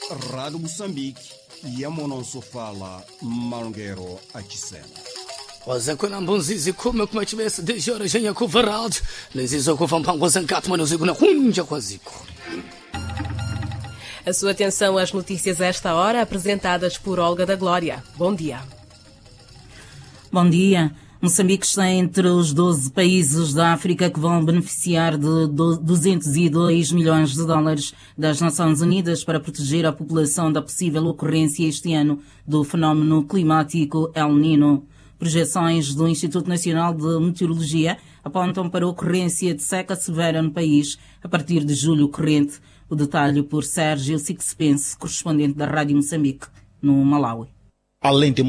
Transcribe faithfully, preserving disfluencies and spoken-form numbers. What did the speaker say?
Rádio Moçambique e a Mononso fala Malguero Achisena. wazakona mbunzizi kumi kumachibesa dejora jenya kuvarad lezizo kuvampango zangato manuzigo na hunja quasico. A sua atenção às notícias a esta hora, apresentadas por Olga da Glória. Bom dia. Bom dia. Moçambique está entre os doze países da África que vão beneficiar de duzentos e dois milhões de dólares das Nações Unidas para proteger a população da possível ocorrência este ano do fenómeno climático El Niño. Projeções do Instituto Nacional de Meteorologia apontam para a ocorrência de seca severa no país a partir de julho corrente. O detalhe por Sérgio Sixpence, correspondente da Rádio Moçambique, no Malawi. Além de